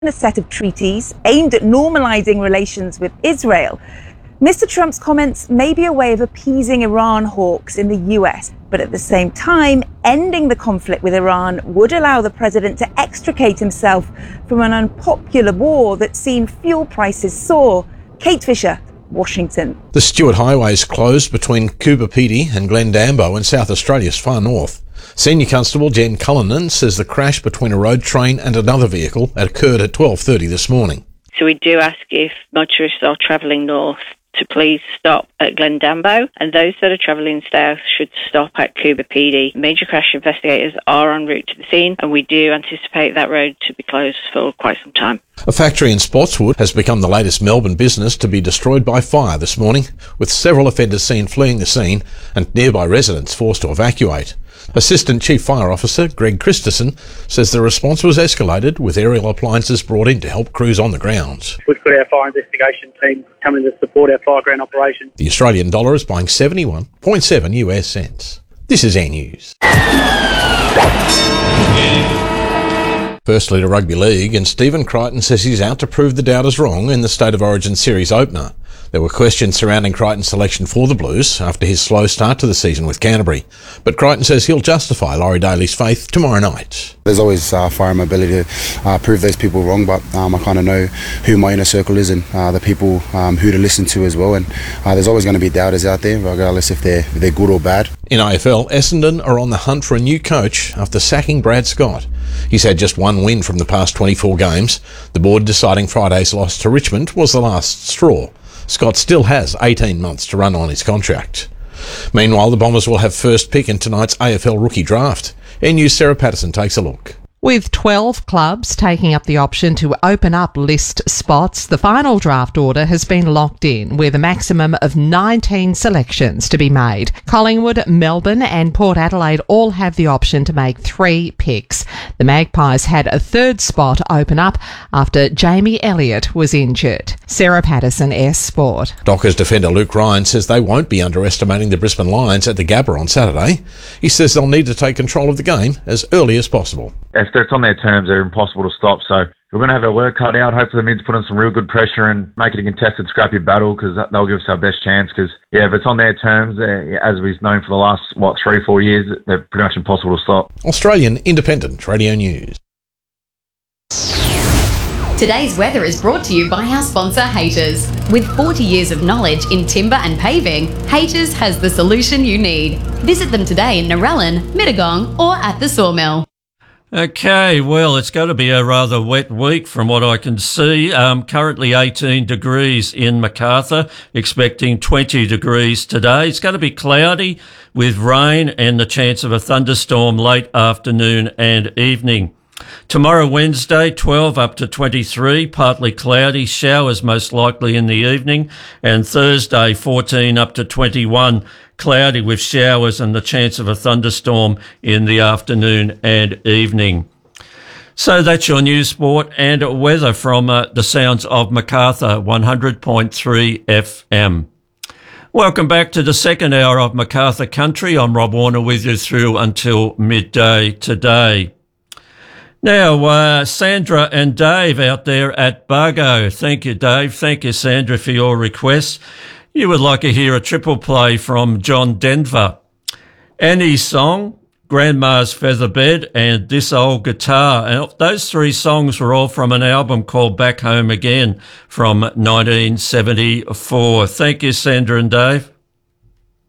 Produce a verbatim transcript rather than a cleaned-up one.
a set of treaties aimed at normalizing relations with Israel. Mister Trump's comments may be a way of appeasing Iran hawks in the U S, but at the same time, ending the conflict with Iran would allow the president to extricate himself from an unpopular war that's seen fuel prices soar. Kate Fisher, Washington. The Stuart Highway is closed between Coober Pedy and Glendambo in South Australia's far north. Senior Constable Jen Cullinan says the crash between a road train and another vehicle occurred at twelve thirty this morning. So we do ask if motorists are travelling north to please stop at Glendambo, and those that are travelling south should stop at Coober Pedy. Major crash investigators are en route to the scene, and we do anticipate that road to be closed for quite some time. A factory in Spotswood has become the latest Melbourne business to be destroyed by fire this morning, with several offenders seen fleeing the scene and nearby residents forced to evacuate. Assistant Chief Fire Officer Greg Christensen says the response was escalated, with aerial appliances brought in to help crews on the ground. We've got our fire investigation team coming to support our fireground operation. The Australian dollar is buying seventy-one point seven U S cents. This is Air News. Firstly to Rugby League, and Stephen Crichton says he's out to prove the doubters wrong in the State of Origin series opener. There were questions surrounding Crichton's selection for the Blues after his slow start to the season with Canterbury, but Crichton says he'll justify Laurie Daly's faith tomorrow night. There's always uh, fire in my belly to uh, prove those people wrong, but um, I kind of know who my inner circle is and uh, the people um, who to listen to as well, and uh, there's always going to be doubters out there, regardless if they're, if they're good or bad. In A F L, Essendon are on the hunt for a new coach after sacking Brad Scott. He's had just one win from the past twenty-four games. The board deciding Friday's loss to Richmond was the last straw. Scott still has eighteen months to run on his contract. Meanwhile, the Bombers will have first pick in tonight's A F L rookie draft. Air News' Sarah Patterson takes a look. With twelve clubs taking up the option to open up list spots, the final draft order has been locked in, with a maximum of nineteen selections to be made. Collingwood, Melbourne and Port Adelaide all have the option to make three picks. The Magpies had a third spot open up after Jamie Elliott was injured. Sarah Patterson, S Sport. Dockers defender Luke Ryan says they won't be underestimating the Brisbane Lions at the Gabba on Saturday. He says they'll need to take control of the game as early as possible. If it's on their terms, they're impossible to stop. So we're going to have our work cut out. Hopefully, the Mids put on some real good pressure and make it a contested, scrappy battle, because they'll give us our best chance. Because, yeah, if it's on their terms, uh, as we've known for the last, what, three, four years, they're pretty much impossible to stop. Australian Independent Radio News. Today's weather is brought to you by our sponsor, Haters. With forty years of knowledge in timber and paving, Haters has the solution you need. Visit them today in Narellan, Mittagong or at the Sawmill. Okay, well, it's going to be a rather wet week from what I can see. Um, currently eighteen degrees in Macarthur, expecting twenty degrees today. It's going to be cloudy with rain and the chance of a thunderstorm late afternoon and evening. Tomorrow, Wednesday, twelve up to twenty-three, partly cloudy, showers most likely in the evening. And Thursday, fourteen up to twenty-one, cloudy with showers and the chance of a thunderstorm in the afternoon and evening. So that's your news, sport and weather from uh, the sounds of Macarthur, one hundred point three F M. Welcome back to the second hour of Macarthur Country. I'm Rob Warner with you through until midday today. Now, uh, Sandra and Dave out there at Bargo. Thank you, Dave. Thank you, Sandra, for your request. You would like to hear a triple play from John Denver. Annie's Song, Grandma's Featherbed, and This Old Guitar. And those three songs were all from an album called Back Home Again from nineteen seventy-four. Thank you, Sandra and Dave.